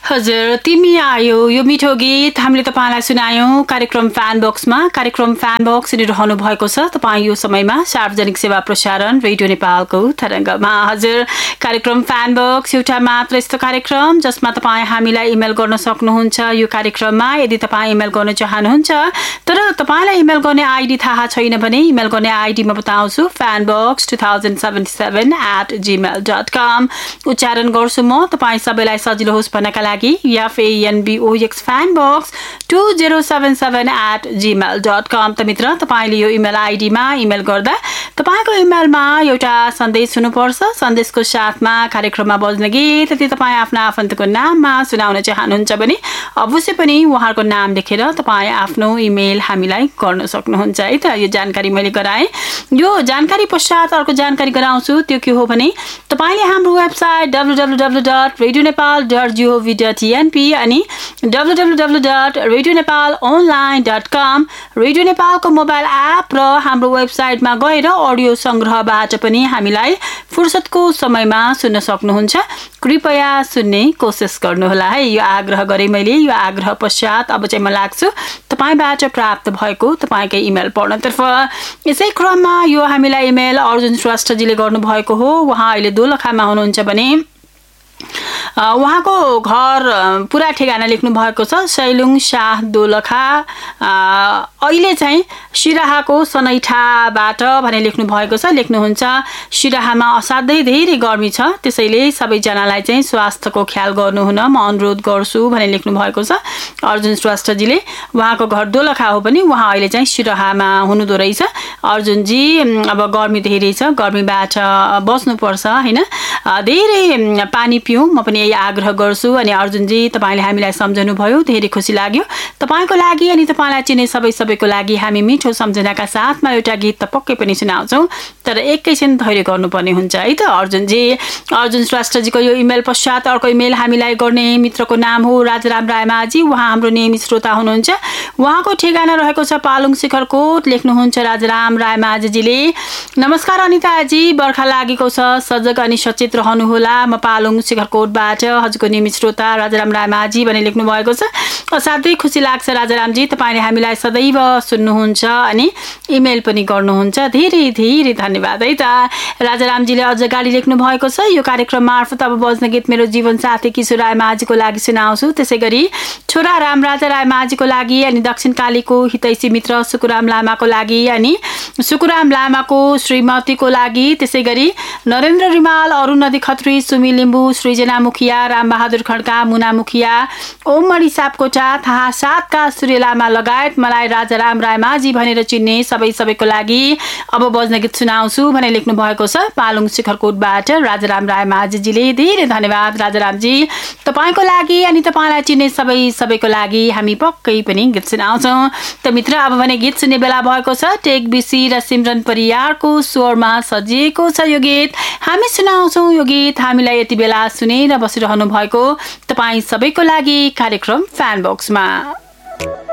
हजुर तिमी आयो यो मिठो गीत हामीले तपाईलाई सुनायौं कार्यक्रम फ्यान बक्समा। कार्यक्रम फ्यान बक्स सुनिरहनु भएको छ तपाईँ यो समयमा सार्वजनिक सेवा प्रसारण रेडियो नेपालको तरंगमा। हजुर कार्यक्रम फ्यान बक्स एउटा मात्र यस्तो कार्यक्रम जसमा तपाईँ हामीलाई इमेल गर्न सक्नुहुन्छ। यो कार्यक्रममा यदि तपाईँ इमेल गर्न चाहनुहुन्छ तर तपाईलाई इमेल गर्ने आईडी थाहा छैन भने इमेल गर्ने आईडी म बताउँछु fanbox2077@gmail.com। उच्चारण गर्छु म तपाईँ सबैलाई सजिलो होस् भन्नका लागि FANBOX fanbox2077@gmail.com। त मित्र तपाईले यो इमेल आईडीमा इमेल गर्दा तपाईको इमेलमा एउटा सन्देश हुनुपर्छ। सन्देशको साथमा कार्यक्रममा बज्ने गीत यदि तपाईँ आफ्ना आफन्तको नाममा सुनाउन चाहनुहुन्छ भने अवश्य पनि उहाँको नाम लेखेर तपाईँ आफ्नो इमेल हामीलाई गर्न सक्नुहुन्छ है त। यो जानकारी मैले गराएँ। यो जानकारी पश्चात अर्को जानकारी गराउँछु। त्यो के हो भने तपाईले हाम्रो वेबसाइट www.radionepal.gov.tnp अनि www.radionepalonline.com रेडियो नेपालको मोबाइल एप र हाम्रो वेबसाइटमा गएर अडियो संग्रहबाट पनि हामीलाई फुर्सदको समयमा सुन्न सक्नुहुन्छ। कृपया सुन्ने कोसिस गर्नुहोला है। यो आग्रह गरे मैले। यो आग्रह पश्चात अब चाहिँ म लाग्छु तपाईबाट प्राप्त भएको तपाईकै इमेल पढ्नतर्फ। यसै क्रममा यो हामीलाई इमेल अर्जुन श्रेष्ठजीले गर्नुभएको हो। उहाँ अहिले दोलखामा हुनुहुन्छ भने उहाँको घर पुरा ठेगाना लेख्नु भएको छ सैलुङ शाह दोलखा। अहिले चाहिँ सिराहाको सनैठाबाट भने लेख्नु भएको छ। लेख्नुहुन्छ सिराहामा असाध्यै धेरै गर्मी छ त्यसैले सबैजनालाई चाहिँ स्वास्थ्यको ख्याल गर्नुहुन म अनुरोध गर्छु भने लेख्नु भएको छ अर्जुन श्रेष्ठजीले। उहाँको घर दोलखा हो पनि उहाँ अहिले चाहिँ सिराहामा हुनुहुँदो रहेछ। अर्जुनजी अब गर्मी धेरै छ गर्मीबाट बस्नुपर्छ हैन। धेरै पानी पिउँ म पनि यही आग्रह गर्छु। अनि अर्जुनजी तपाईले हामीलाई सम्झनु भयो धेरै खुसी लाग्यो। तपाईको लागि अनि तपाईलाई चिने सबैको लागि हामी मिठो सम्झनाका साथमा एउटा गीत त पक्कै पनि सुनाउँछौं तर एकैछिन धैर्य गर्नुपर्ने हुन्छ है त अर्जुनजी। अर्जुन श्रेष्ठजीको यो इमेल पश्चात अर्को इमेल हामीलाई गर्ने मित्रको नाम हो राजाराम रायमाझी। उहाँ हाम्रो नियमित श्रोता हुनुहुन्छ। उहाँको ठेगाना रहेको छ पालुङ शिखरकोट। लेख्नुहुन्छ राजाराम रायमाझीजीले नमस्कार अनिताजी बर्खा लागेको छ सजग अनि सचेत रहनुहोला। म पालुङ शिखरकोटबाट हजुरको नियमित श्रोता राजाराम रायमाझी भने लेख्नु भएको छ। असाध्यै खुसी लाग्छ राजारामजी तपाईले हामीलाई सदैव सुन्नुहुन्छ अनि इमेल पनि गर्नुहुन्छ। धेरै धेरै धन्यवाद है त। राजारामजीले अझ गाडी लेख्नु भएको छ यो कार्यक्रम मार्फत अब बज्ने गीत मेरो जीवन साथी किशोर रायमाझीको लागि सुनाउँछु। त्यसैगरी छोरा रामराजा रायमाझीको लागि अनि दक्षिण कालीको हितैषी मित्र सुकुराम लामाको लागि अनि सुकुराम लामाको श्रीमतीको लागि त्यसैगरी नरेन्द्र रिमाल अरुण नदी खत्री सुमी लिम्बू सृजना मुखिया रामबहादुर खड्का मुना मुखिया ओममणि सापकोटा थाहा सातका सूर्य लामा लगायत मलाई राजाराम रायमाझी भनेर चिन्ने सबैको लागि अब बज्ने गीत सुनाउँछु भने लेख्नु भएको छ पालुङ शिखरकोटबाट राजाराम रायमाझीजीले। धेरै धन्यवाद राजारामजी तपाईको लागि अनि तपाईलाई चिन्ने सबैको लागि हामी पक्कै पनि गीत सुनाउँछौं। त मित्र अब भने गीत सुन्ने बेला भएको छ। टेक बिसी र सिमरन परियारको स्वरमा सजिएको छ यो गीत हामी सुनाउँछौं। यो गीत हामीलाई यति बेला सुनेर बसिरहनु भएको तपाईँ सबैको लागि कार्यक्रम फ्यान बक्समा।